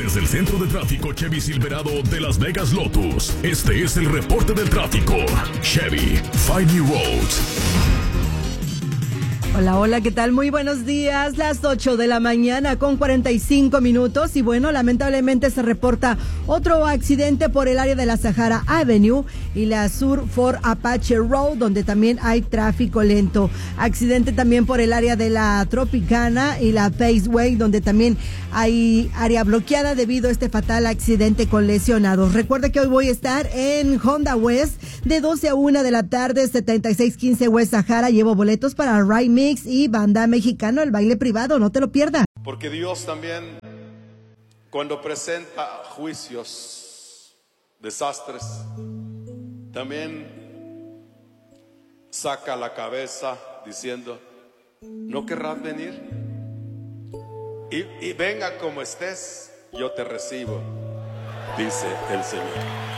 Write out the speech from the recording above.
Desde el centro de tráfico Chevy Silverado de Las Vegas Lotus, este es el reporte del tráfico. Chevy, find new roads. Hola, hola, ¿qué tal? Muy buenos días, las 8 de la mañana con 45 minutos y bueno, lamentablemente se reporta otro accidente por el área de la Sahara Avenue y la Sur Fort Apache Road, donde también hay tráfico lento. Accidente también por el área de la Tropicana y la Paceway, donde también hay área bloqueada debido a este fatal accidente con lesionados. Recuerda que hoy voy a estar en Honda West de 12 a 1 de la tarde, 7615 West Sahara. Llevo boletos para Ride Mix y Banda Mexicano, el baile privado, no te lo pierdas. Porque Dios también, cuando presenta juicios, desastres, también saca la cabeza diciendo: ¿no querrás venir? Y venga como estés, yo te recibo, dice el Señor.